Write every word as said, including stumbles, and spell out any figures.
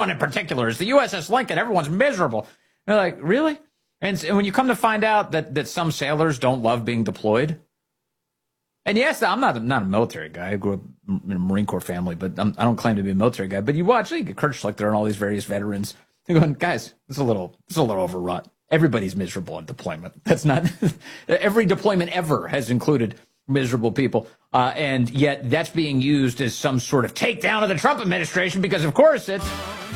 one in particular is the U S S Lincoln. Everyone's miserable. And they're like, really? And, and when you come to find out that, that some sailors don't love being deployed, and yes, I'm not, not a military guy. I grew up in a Marine Corps family, but I'm, I don't claim to be a military guy. But you watch, like, Kurt Schlichter and all these various veterans. They're going, guys, it's a little, it's a little overwrought. Everybody's miserable at deployment. That's not every deployment ever has included miserable people, uh, and yet that's being used as some sort of takedown of the Trump administration because, of course, it's